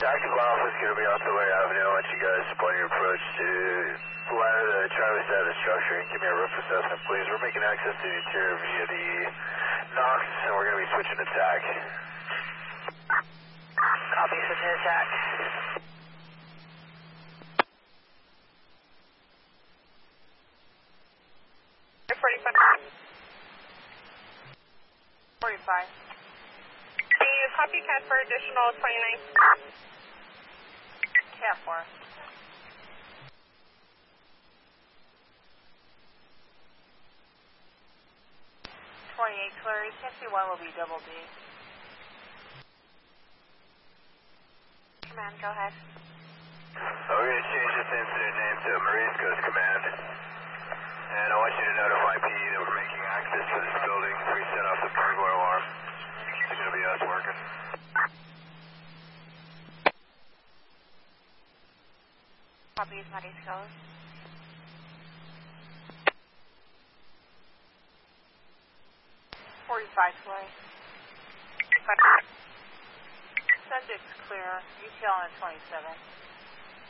Tactical Alpha is going to be on Tulare Avenue. I want you guys to plan your approach to ladder the Charlie side of the structure and give me a roof assessment, please. We're making access to the interior via the Knox, and we're going to be switching to TAC. Copy, switching to TAC. Can you copycat for additional 29? Cat 4. 28 Clary, taxi 1 will be double D. Command, go ahead. We're going to change this incident name to Marines Coast Command. And I want you to notify P that we're making access to this building. We set off the burglar alarm. It's going to be us working. Copy, is East Coast. Clary. Subject's clear. UTL on 27.